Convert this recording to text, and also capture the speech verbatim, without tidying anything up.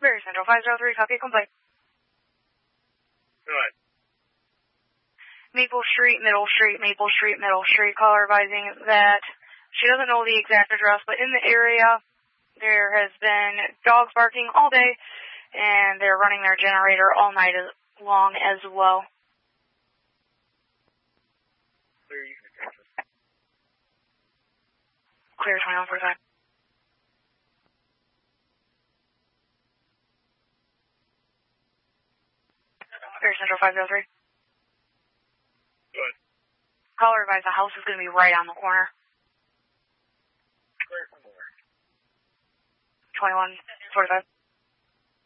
Berry Central five zero three, copy, complaint. Go ahead. Maple Street, Middle Street, Maple Street, Middle Street. Caller advising that she doesn't know the exact address, but in the area there has been dogs barking all day, and they're running their generator all night long as well. Clear, you can attach us. Clear twenty-one forty-five. Berry Central five zero three. Good. Caller advised the house is going to be right on the corner. Clear from where? twenty-one forty-five.